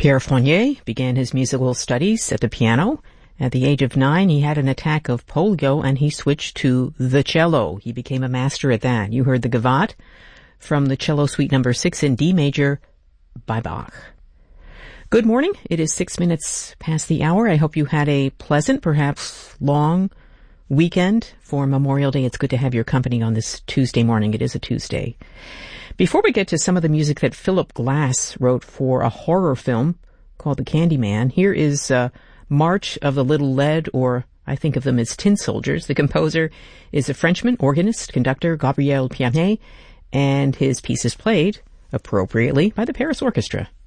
Pierre Fournier began his musical studies at the piano. At the age of 9, he had an attack of polio and he switched to the cello. He became a master at that. You heard the Gavotte from the Cello Suite number 6 in D major by Bach. Good morning. It is 6 minutes past the hour. I hope you had a pleasant, perhaps long weekend for Memorial Day. It's good to have your company on this Tuesday morning. It is a Tuesday. Before we get to some of the music that Philip Glass wrote for a horror film called The Candyman, here is March of the Little Lead, or I think of them as Tin Soldiers. The composer is a Frenchman, organist, conductor, Gabriel Pianet, and his piece is played, appropriately, by the Paris Orchestra.